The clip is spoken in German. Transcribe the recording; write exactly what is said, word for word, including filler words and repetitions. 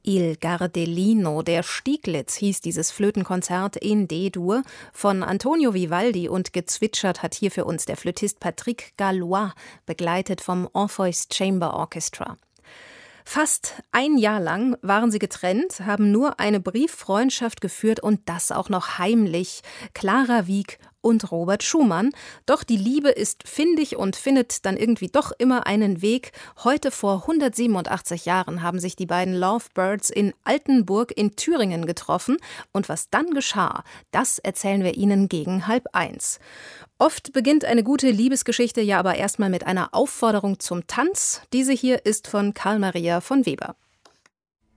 Il Gardellino, der Stieglitz, hieß dieses Flötenkonzert in D-Dur von Antonio Vivaldi, und gezwitschert hat hier für uns der Flötist Patrick Gallois, begleitet vom Orpheus Chamber Orchestra. Fast ein Jahr lang waren sie getrennt, haben nur eine Brieffreundschaft geführt, und das auch noch heimlich. Clara Wieck und Robert Schumann. Doch die Liebe ist findig und findet dann irgendwie doch immer einen Weg. Heute vor hundertsiebenundachtzig Jahren haben sich die beiden Lovebirds in Altenburg in Thüringen getroffen. Und was dann geschah, das erzählen wir Ihnen gegen halb eins. Oft beginnt eine gute Liebesgeschichte ja aber erstmal mit einer Aufforderung zum Tanz. Diese hier ist von Karl Maria von Weber.